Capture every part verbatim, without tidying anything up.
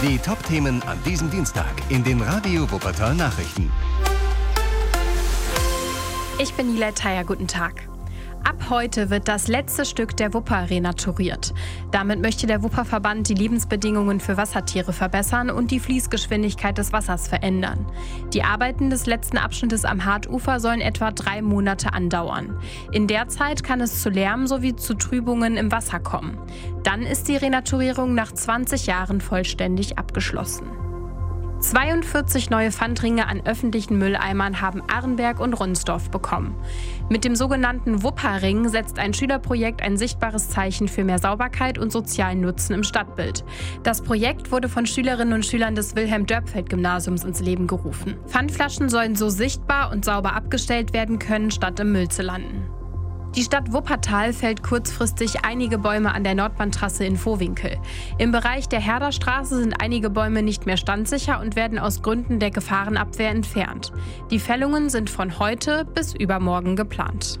Die Top-Themen an diesem Dienstag in den Radio Wuppertal Nachrichten. Ich bin Nila Thayer, guten Tag. Ab heute wird das letzte Stück der Wupper renaturiert. Damit möchte der Wupperverband die Lebensbedingungen für Wassertiere verbessern und die Fließgeschwindigkeit des Wassers verändern. Die Arbeiten des letzten Abschnittes am Hartufer sollen etwa drei Monate andauern. In der Zeit kann es zu Lärm sowie zu Trübungen im Wasser kommen. Dann ist die Renaturierung nach zwanzig Jahren vollständig abgeschlossen. zweiundvierzig neue Pfandringe an öffentlichen Mülleimern haben Arnberg und Ronsdorf bekommen. Mit dem sogenannten Wupperring setzt ein Schülerprojekt ein sichtbares Zeichen für mehr Sauberkeit und sozialen Nutzen im Stadtbild. Das Projekt wurde von Schülerinnen und Schülern des Wilhelm-Dörpfeld-Gymnasiums ins Leben gerufen. Pfandflaschen sollen so sichtbar und sauber abgestellt werden können, statt im Müll zu landen. Die Stadt Wuppertal fällt kurzfristig einige Bäume an der Nordbahntrasse in Vohwinkel. Im Bereich der Herderstraße sind einige Bäume nicht mehr standsicher und werden aus Gründen der Gefahrenabwehr entfernt. Die Fällungen sind von heute bis übermorgen geplant.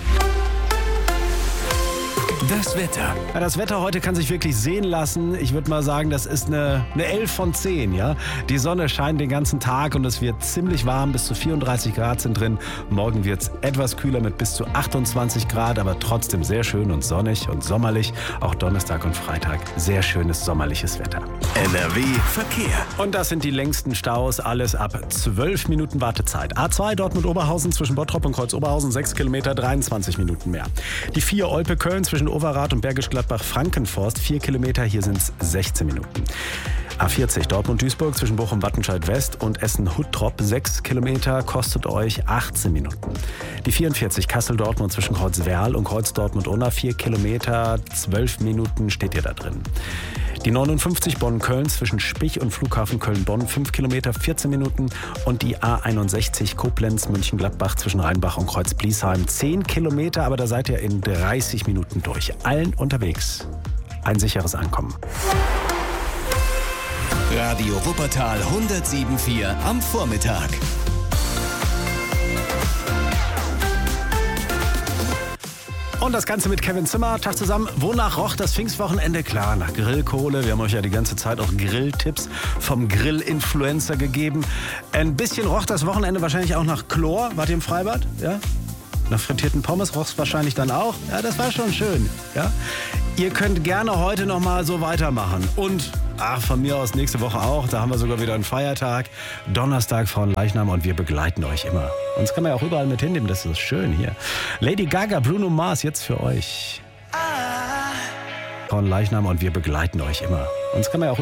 Das Wetter. Ja, das Wetter heute kann sich wirklich sehen lassen. Ich würde mal sagen, das ist eine, eine elf von zehn. Ja? Die Sonne scheint den ganzen Tag und es wird ziemlich warm. Bis zu vierunddreißig Grad sind drin. Morgen wird es etwas kühler mit bis zu achtundzwanzig Grad, aber trotzdem sehr schön und sonnig und sommerlich. Auch Donnerstag und Freitag sehr schönes sommerliches Wetter. N R W Verkehr. Und das sind die längsten Staus. Alles ab zwölf Minuten Wartezeit. A zwei Dortmund-Oberhausen zwischen Bottrop und Kreuz-Oberhausen sechs Kilometer, dreiundzwanzig Minuten mehr. Die vier Olpe-Köln zwischen Overath und Bergisch Gladbach-Frankenforst, vier Kilometer, hier sind es sechzehn Minuten. A vierzig Dortmund-Duisburg zwischen Bochum-Wattenscheid-West und Essen-Huttrop, sechs Kilometer, kostet euch achtzehn Minuten. Die vierundvierzig Kassel-Dortmund zwischen Kreuz-Werl und Kreuz-Dortmund-Unna, vier Kilometer, zwölf Minuten steht ihr da drin. Die neunundfünfzig Bonn-Köln zwischen Spich und Flughafen Köln-Bonn, fünf Kilometer, vierzehn Minuten. Und die A einundsechzig Koblenz-München-Gladbach zwischen Rheinbach und Kreuz-Bliesheim, zehn Kilometer, aber da seid ihr in dreißig Minuten durch. Allen unterwegs ein sicheres Ankommen. Radio Wuppertal hundertsieben Komma vier am Vormittag. Und das Ganze mit Kevin Zimmer. Tag zusammen. Wonach roch das Pfingstwochenende? Klar, nach Grillkohle. Wir haben euch ja die ganze Zeit auch Grilltipps vom Grill-Influencer gegeben. Ein bisschen roch das Wochenende wahrscheinlich auch nach Chlor. Wart ihr im Freibad? Ja? Nach frittierten Pommes roch es wahrscheinlich dann auch. Ja, das war schon schön. Ja? Ihr könnt gerne heute noch mal so weitermachen. Und ach, von mir aus nächste Woche auch. Da haben wir sogar wieder einen Feiertag. Donnerstag Frauenleichnam und wir begleiten euch immer. Uns kann man ja auch überall mit hinnehmen. Das ist schön hier. Lady Gaga, Bruno Mars jetzt für euch. Frauenleichnam und wir begleiten euch immer. Uns kann man ja auch